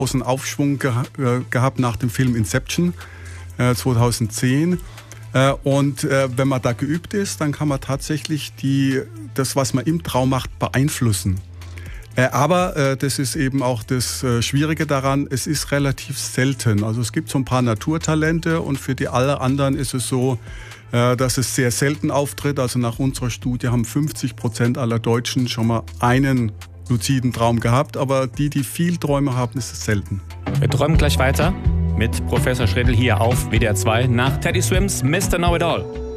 großen Aufschwung gehabt nach dem Film Inception 2010. Und wenn man da geübt ist, dann kann man tatsächlich das, was man im Traum macht, beeinflussen. Aber das ist eben auch das Schwierige daran, es ist relativ selten. Also es gibt so ein paar Naturtalente und für die alle anderen ist es so, dass es sehr selten auftritt. Also nach unserer Studie haben 50% aller Deutschen schon mal einen luziden Traum gehabt. Aber die viel Träume haben, ist es selten. Wir träumen gleich weiter mit Professor Schredl hier auf WDR 2 nach Teddy Swims Mr. Know-It-All.